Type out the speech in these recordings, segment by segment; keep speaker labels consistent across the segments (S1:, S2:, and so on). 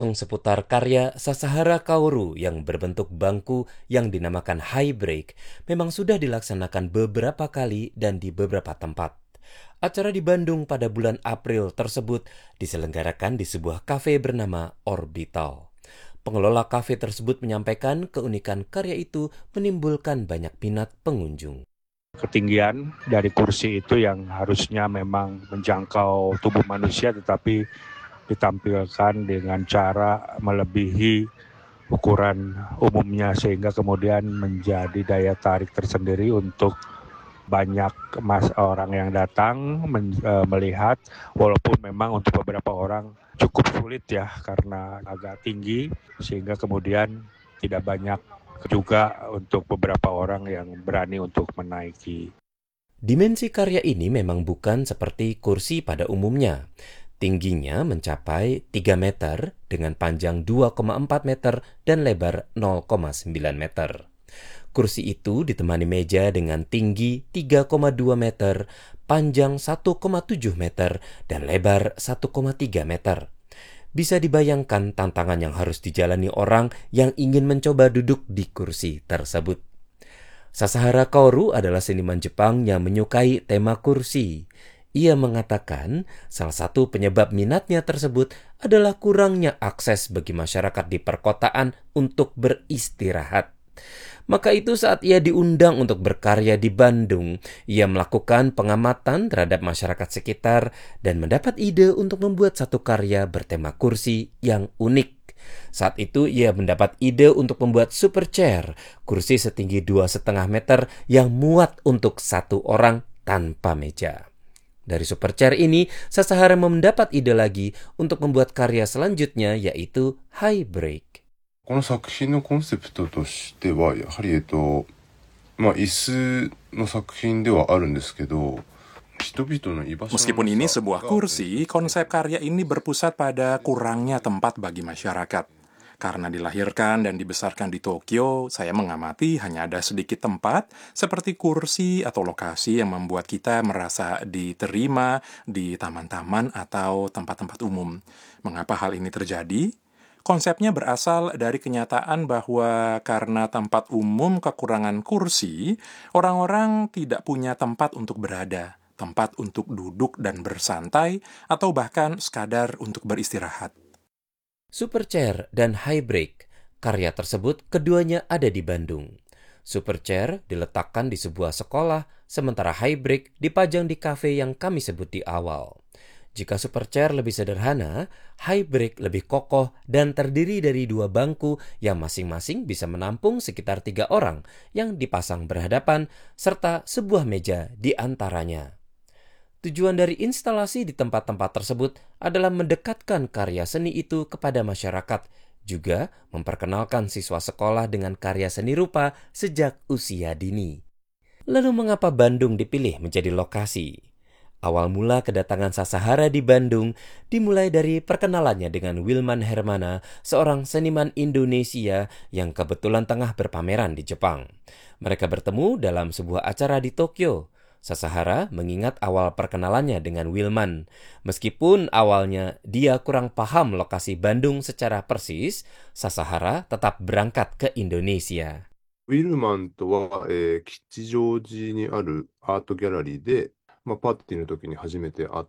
S1: berlangsung seputar karya Sasahara Kaoru yang berbentuk bangku yang dinamakan high break memang sudah dilaksanakan beberapa kali dan di beberapa tempat. Acara di Bandung pada bulan April tersebut diselenggarakan di sebuah kafe bernama Orbital. Pengelola kafe tersebut menyampaikan keunikan karya itu menimbulkan banyak minat pengunjung.
S2: Ketinggian dari kursi itu yang harusnya memang menjangkau tubuh manusia tetapi ditampilkan dengan cara melebihi ukuran umumnya sehingga kemudian menjadi daya tarik tersendiri untuk banyak orang yang datang melihat, walaupun memang untuk beberapa orang cukup sulit ya karena agak tinggi sehingga kemudian tidak banyak juga untuk beberapa orang yang berani untuk menaiki.
S1: Dimensi karya ini memang bukan seperti kursi pada umumnya. Tingginya mencapai 3 meter dengan panjang 2,4 meter dan lebar 0,9 meter. Kursi itu ditemani meja dengan tinggi 3,2 meter, panjang 1,7 meter, dan lebar 1,3 meter. Bisa dibayangkan tantangan yang harus dijalani orang yang ingin mencoba duduk di kursi tersebut. Sasahara Kaoru adalah seniman Jepang yang menyukai tema kursi. Ia mengatakan salah satu penyebab minatnya tersebut adalah kurangnya akses bagi masyarakat di perkotaan untuk beristirahat. Maka itu saat ia diundang untuk berkarya di Bandung, ia melakukan pengamatan terhadap masyarakat sekitar dan mendapat ide untuk membuat satu karya bertema kursi yang unik. Saat itu ia mendapat ide untuk membuat super chair, kursi setinggi 2,5 meter yang muat untuk satu orang tanpa meja. Dari super chair ini, Sasahara mendapat ide lagi untuk membuat karya selanjutnya yaitu high break.
S3: この作品のコンセプトとしてはやはり椅子の作品ではあるんですけど、
S4: Meskipun ini sebuah kursi, konsep karya ini berpusat pada kurangnya tempat bagi masyarakat. Karena dilahirkan dan dibesarkan di Tokyo, saya mengamati hanya ada sedikit tempat seperti kursi atau lokasi yang membuat kita merasa diterima di taman-taman atau tempat-tempat umum. Mengapa hal ini terjadi? Konsepnya berasal dari kenyataan bahwa karena tempat umum kekurangan kursi, orang-orang tidak punya tempat untuk berada, tempat untuk duduk dan bersantai, atau bahkan sekadar untuk beristirahat.
S1: Super Chair dan High Break, karya tersebut keduanya ada di Bandung. Super Chair diletakkan di sebuah sekolah, sementara High Break dipajang di kafe yang kami sebut di awal. Jika Super Chair lebih sederhana, High Break lebih kokoh dan terdiri dari 2 bangku yang masing-masing bisa menampung sekitar 3 orang yang dipasang berhadapan serta sebuah meja di antaranya. Tujuan dari instalasi di tempat-tempat tersebut adalah mendekatkan karya seni itu kepada masyarakat, juga memperkenalkan siswa sekolah dengan karya seni rupa sejak usia dini. Lalu mengapa Bandung dipilih menjadi lokasi? Awal mula kedatangan Sasahara di Bandung dimulai dari perkenalannya dengan Wilman Hermana, seorang seniman Indonesia yang kebetulan tengah berpameran di Jepang. Mereka bertemu dalam sebuah acara di Tokyo. Sasahara mengingat awal perkenalannya dengan Wilman. Meskipun awalnya dia kurang paham lokasi Bandung secara persis, Sasahara tetap berangkat ke Indonesia.
S3: ウィルマンとは、吉祥寺にあるアートギャラリーで、パーティーの時に初めて会って、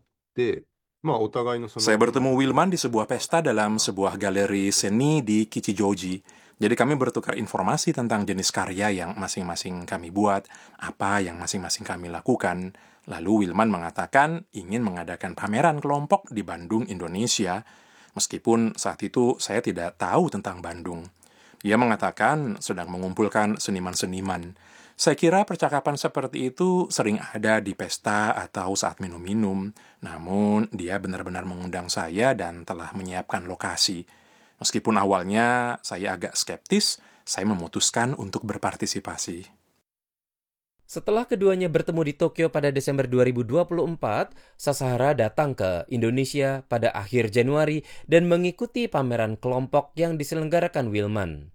S3: お互いの
S4: Saya bertemu Wilman di sebuah pesta dalam sebuah galeri seni di Kichijoji. Jadi kami bertukar informasi tentang jenis karya yang masing-masing kami buat, apa yang masing-masing kami lakukan. Lalu Wilman mengatakan ingin mengadakan pameran kelompok di Bandung, Indonesia. Meskipun saat itu saya tidak tahu tentang Bandung. Dia mengatakan sedang mengumpulkan seniman-seniman. Saya kira percakapan seperti itu sering ada di pesta atau saat minum-minum. Namun dia benar-benar mengundang saya dan telah menyiapkan lokasi. Meskipun awalnya saya agak skeptis, saya memutuskan untuk berpartisipasi.
S1: Setelah keduanya bertemu di Tokyo pada Desember 2024, Sasahara datang ke Indonesia pada akhir Januari dan mengikuti pameran kelompok yang diselenggarakan Wilman.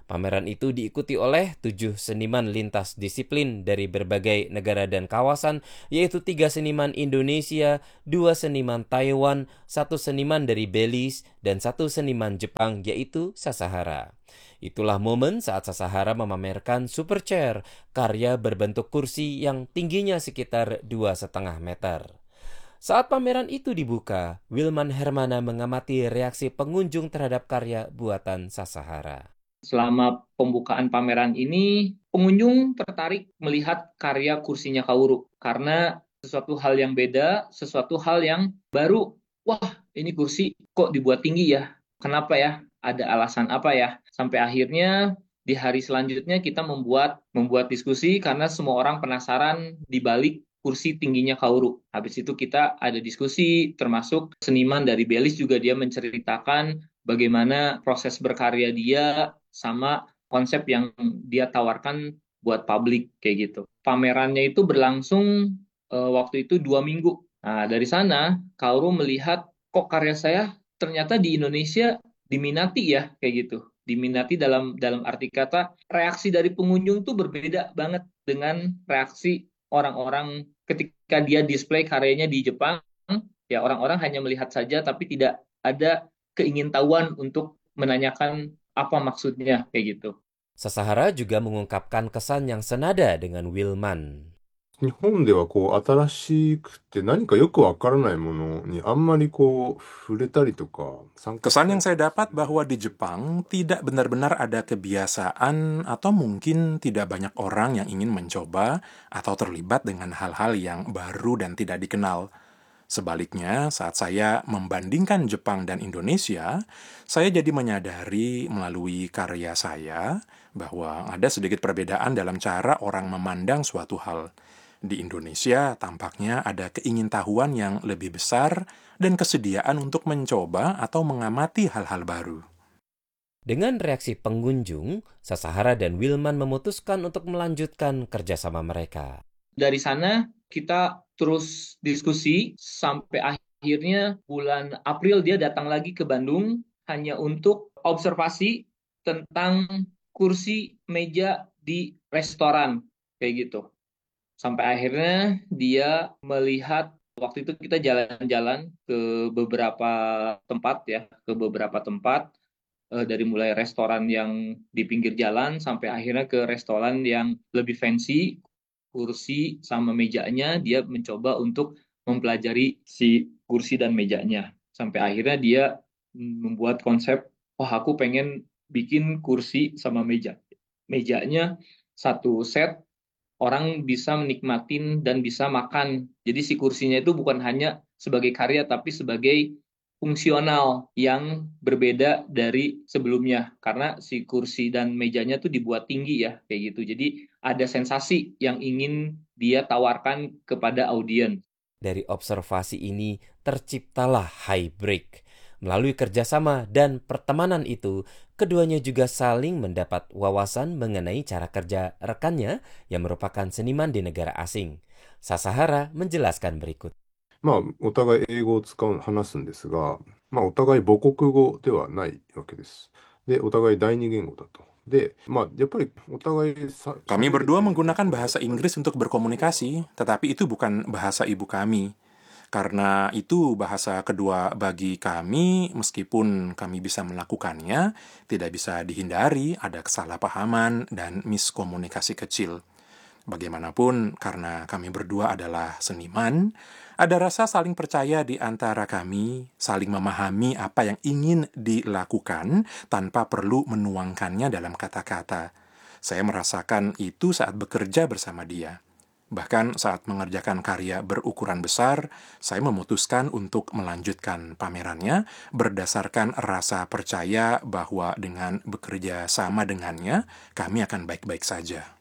S1: Pameran itu diikuti oleh 7 seniman lintas disiplin dari berbagai negara dan kawasan, yaitu 3 seniman Indonesia, 2 seniman Taiwan, 1 seniman dari Belize, dan 1 seniman Jepang, yaitu Sasahara. Itulah momen saat Sasahara memamerkan Superchair, karya berbentuk kursi yang tingginya sekitar 2,5 meter. Saat pameran itu dibuka, Wilman Hermana mengamati reaksi pengunjung terhadap karya buatan Sasahara.
S5: Selama pembukaan pameran ini, pengunjung tertarik melihat karya kursinya Kaoru karena sesuatu hal yang beda, sesuatu hal yang baru. Wah, ini kursi kok dibuat tinggi ya? Kenapa ya? Ada alasan apa ya? Sampai akhirnya di hari selanjutnya kita membuat diskusi karena semua orang penasaran di balik kursi tingginya Kaoru. Habis itu kita ada diskusi, termasuk seniman dari Belize juga dia menceritakan bagaimana proses berkarya dia sama konsep yang dia tawarkan buat publik kayak gitu. Pamerannya itu berlangsung waktu itu 2 minggu. Nah, dari sana Kaoru melihat kok karya saya ternyata di Indonesia diminati ya kayak gitu. Diminati dalam arti kata reaksi dari pengunjung tuh berbeda banget dengan reaksi orang-orang ketika dia display karyanya di Jepang. Ya orang-orang hanya melihat saja tapi tidak ada keingintahuan untuk menanyakan apa maksudnya kayak gitu.
S1: Sasahara juga mengungkapkan kesan yang senada dengan Wilman.
S3: 日本では新しくて何かよくわからないものにあんまり触れたりとか参加
S4: Kesan yang saya dapat bahwa di Jepang tidak benar-benar ada kebiasaan atau mungkin tidak banyak orang yang ingin mencoba atau terlibat dengan hal-hal yang baru dan tidak dikenal. Sebaliknya, saat saya membandingkan Jepang dan Indonesia, saya jadi menyadari melalui karya saya bahwa ada sedikit perbedaan dalam cara orang memandang suatu hal. Di Indonesia, tampaknya ada keingintahuan yang lebih besar dan kesediaan untuk mencoba atau mengamati hal-hal baru.
S1: Dengan reaksi pengunjung, Sasahara dan Wilman memutuskan untuk melanjutkan kerjasama mereka.
S5: Dari sana, kita terus diskusi sampai akhirnya bulan April dia datang lagi ke Bandung hanya untuk observasi tentang kursi meja di restoran kayak gitu. Sampai akhirnya dia melihat, waktu itu kita jalan-jalan ke beberapa tempat dari mulai restoran yang di pinggir jalan sampai akhirnya ke restoran yang lebih fancy, kursi sama mejanya dia mencoba untuk mempelajari si kursi dan mejanya. Sampai akhirnya dia membuat konsep, wah aku pengen bikin kursi sama meja. Mejanya satu set, orang bisa menikmatin dan bisa makan. Jadi si kursinya itu bukan hanya sebagai karya, tapi sebagai fungsional yang berbeda dari sebelumnya. Karena si kursi dan mejanya tuh dibuat tinggi ya, kayak gitu. Jadi ada sensasi yang ingin dia tawarkan kepada audiens.
S1: Dari observasi ini terciptalah High Break. Melalui kerjasama dan pertemanan itu, keduanya juga saling mendapat wawasan mengenai cara kerja rekannya yang merupakan seniman di negara asing. Sasahara menjelaskan berikut.
S3: お互い英語を話すんですが、お互い母国語ではないわけです。で、お互い第二言語だと。で、やっぱりお互い
S4: Kami berdua menggunakan bahasa Inggris untuk berkomunikasi, tetapi itu bukan bahasa ibu kami. Karena itu bahasa kedua bagi kami, meskipun kami bisa melakukannya, tidak bisa dihindari ada kesalahpahaman dan miskomunikasi kecil. Bagaimanapun, karena kami berdua adalah seniman, ada rasa saling percaya di antara kami, saling memahami apa yang ingin dilakukan tanpa perlu menuangkannya dalam kata-kata. Saya merasakan itu saat bekerja bersama dia. Bahkan saat mengerjakan karya berukuran besar, saya memutuskan untuk melanjutkan pamerannya berdasarkan rasa percaya bahwa dengan bekerja sama dengannya, kami akan baik-baik saja.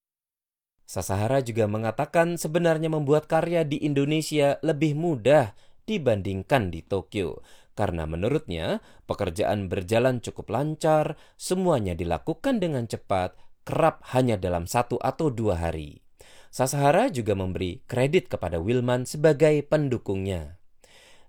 S1: Sasahara juga mengatakan sebenarnya membuat karya di Indonesia lebih mudah dibandingkan di Tokyo. Karena menurutnya, pekerjaan berjalan cukup lancar, semuanya dilakukan dengan cepat, kerap hanya dalam 1 atau 2 hari. Sasahara juga memberi kredit kepada Wilman sebagai pendukungnya.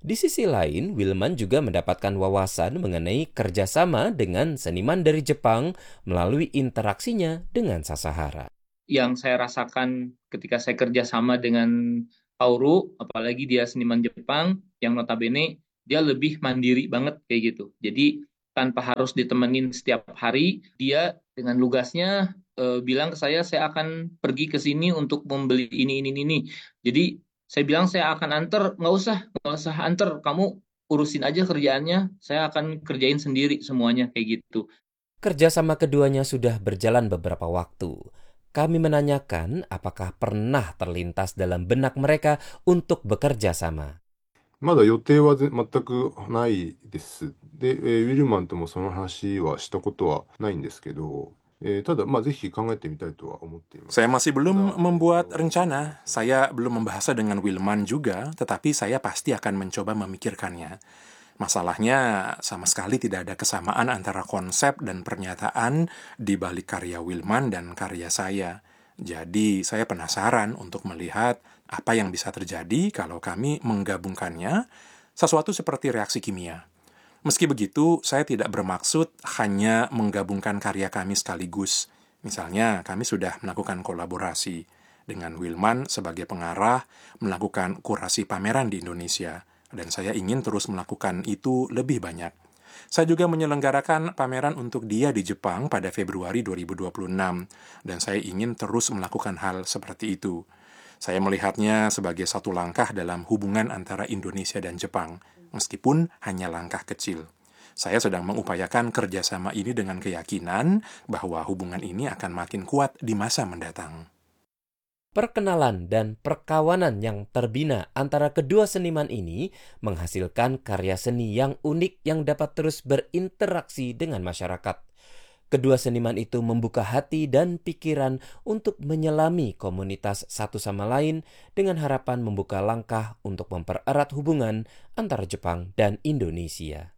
S1: Di sisi lain, Wilman juga mendapatkan wawasan mengenai kerjasama dengan seniman dari Jepang melalui interaksinya dengan Sasahara.
S5: Yang saya rasakan ketika saya kerjasama dengan Kaoru, apalagi dia seniman Jepang, yang notabene dia lebih mandiri banget kayak gitu. Jadi tanpa harus ditemenin setiap hari, dia dengan lugasnya bilang ke saya akan pergi ke sini untuk membeli ini. Jadi saya bilang saya akan anter, nggak usah anter, kamu urusin aja kerjaannya, saya akan kerjain sendiri semuanya kayak gitu.
S1: Kerjasama keduanya sudah berjalan beberapa waktu. Kami menanyakan apakah pernah terlintas dalam benak mereka untuk bekerja sama.
S3: まだ予定は全くないです。で、ウィルマンともその話はしたことはないんですけど、ただ、ぜひ考えてみたいとは思っています。
S4: Saya masih belum membuat rencana. Saya belum membahasnya dengan Wilman juga, tetapi saya pasti akan mencoba memikirkannya. Masalahnya sama sekali tidak ada kesamaan antara konsep dan pernyataan di balik karya Wilman dan karya saya. Jadi saya penasaran untuk melihat apa yang bisa terjadi kalau kami menggabungkannya, sesuatu seperti reaksi kimia. Meski begitu, saya tidak bermaksud hanya menggabungkan karya kami sekaligus. Misalnya, kami sudah melakukan kolaborasi dengan Wilman sebagai pengarah, melakukan kurasi pameran di Indonesia, dan saya ingin terus melakukan itu lebih banyak. Saya juga menyelenggarakan pameran untuk dia di Jepang pada Februari 2026, dan saya ingin terus melakukan hal seperti itu. Saya melihatnya sebagai satu langkah dalam hubungan antara Indonesia dan Jepang, meskipun hanya langkah kecil. Saya sedang mengupayakan kerjasama ini dengan keyakinan bahwa hubungan ini akan makin kuat di masa mendatang.
S1: Perkenalan dan perkawanan yang terbina antara kedua seniman ini menghasilkan karya seni yang unik yang dapat terus berinteraksi dengan masyarakat. Kedua seniman itu membuka hati dan pikiran untuk menyelami komunitas satu sama lain dengan harapan membuka langkah untuk mempererat hubungan antara Jepang dan Indonesia.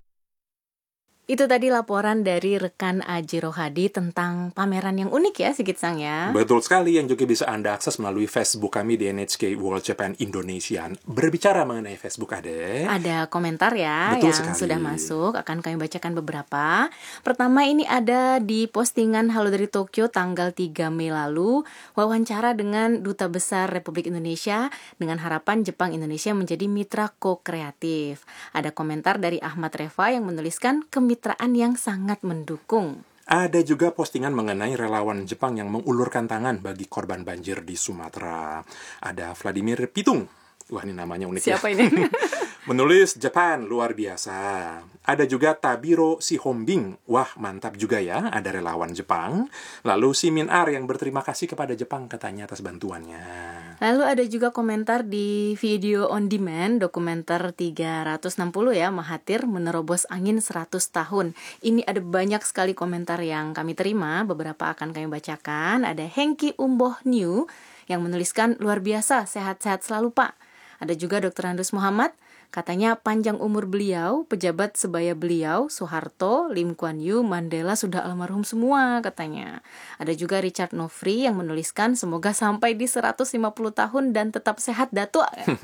S6: Itu tadi laporan dari rekan Aji Rohadi tentang pameran yang unik ya, Sigit Sang ya.
S4: Betul sekali, yang juga bisa Anda akses melalui Facebook kami di NHK World Japan Indonesian. Berbicara mengenai Facebook
S6: ada komentar ya.
S4: Betul
S6: yang
S4: sekali.
S6: Sudah masuk, akan kami bacakan beberapa. Pertama ini ada di postingan Halo dari Tokyo tanggal 3 Mei lalu, wawancara dengan Duta Besar Republik Indonesia dengan harapan Jepang Indonesia menjadi mitra ko-kreatif. Ada komentar dari Ahmad Reva yang menuliskan kemitraan yang sangat mendukung.
S4: Ada juga postingan mengenai relawan Jepang yang mengulurkan tangan bagi korban banjir di Sumatera. Ada Vladimir Pitung. Wah, ini namanya unik.
S6: Siapa
S4: ya.
S6: ini?
S4: Menulis Jepang luar biasa. Ada juga Tabiro Sihombing. Wah, mantap juga ya, ada relawan Jepang. Lalu Simin R yang berterima kasih kepada Jepang katanya atas bantuannya.
S6: Lalu ada juga komentar di video on demand dokumenter 360 ya, Mahathir menerobos angin 100 tahun. Ini ada banyak sekali komentar yang kami terima, beberapa akan kami bacakan. Ada Hengki Umboh New yang menuliskan luar biasa, sehat-sehat selalu Pak. Ada juga Dr. Andus Muhammad, katanya panjang umur beliau, pejabat sebaya beliau, Soeharto, Lim Kuan Yew, Mandela sudah almarhum semua katanya. Ada juga Richard Nofri yang menuliskan semoga sampai di 150 tahun dan tetap sehat Datuk.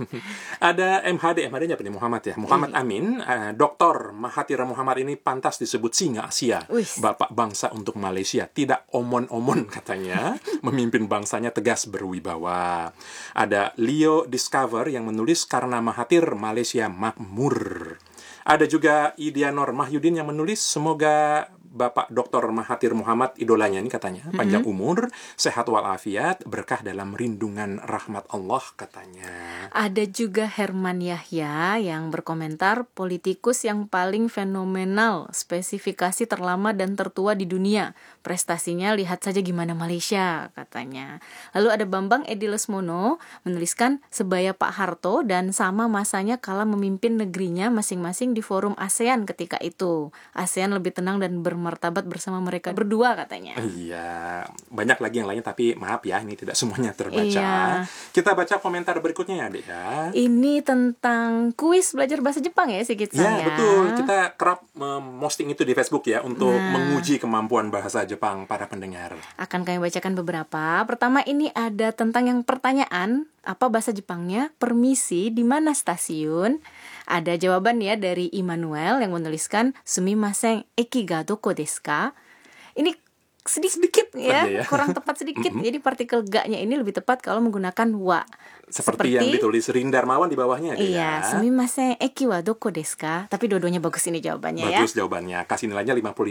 S4: Ada MHD-nya apa nih? Muhammad ya. Muhammad Amin, Dr. Mahathir Muhammad ini pantas disebut singa Asia. Bapak bangsa untuk Malaysia, tidak omon-omon katanya. Memimpin bangsanya tegas berwibawa. Ada Leo Discover yang menulis karena Mahathir Malaysia makmur. Ada juga Idianor Mahyudin yang menulis semoga Bapak Dr. Mahathir Muhammad, idolanya ini katanya, panjang umur, sehat walafiat, berkah dalam rindungan rahmat Allah katanya.
S6: Ada juga Herman Yahya yang berkomentar politikus yang paling fenomenal, spesifikasi terlama dan tertua di dunia. Prestasinya lihat saja gimana Malaysia katanya. Lalu ada Bambang Edi Lesmono menuliskan sebaya Pak Harto dan sama masanya kala memimpin negerinya masing-masing di forum ASEAN ketika itu. ASEAN lebih tenang dan bermartabat bersama mereka berdua katanya.
S4: Iya, banyak lagi yang lainnya tapi maaf ya ini tidak semuanya terbaca.
S6: Iya.
S4: Kita baca komentar berikutnya ya, Dek ya.
S6: Ini tentang kuis belajar bahasa Jepang ya, Sigit Sang ya.
S4: Ya, betul. Kita kerap memposting itu di Facebook ya untuk menguji kemampuan bahasa Jepang para pendengar.
S6: Akan kami bacakan beberapa. Pertama ini ada tentang yang pertanyaan Apa bahasa Jepangnya? Permisi, di mana stasiun? Ada jawaban ya dari Immanuel yang menuliskan sumimasen, eki ga doko desu ka? Ini sedikit ya, kurang tepat sedikit. Jadi partikel ga-nya ini lebih tepat kalau menggunakan wa.
S4: Seperti yang ditulis Rin Darmawan di bawahnya.
S6: Iya, sumimasen, eki wa doko desu ka? Tapi dua-duanya bagus ini jawabannya ya.
S4: Bagus jawabannya. Kasih nilainya 55.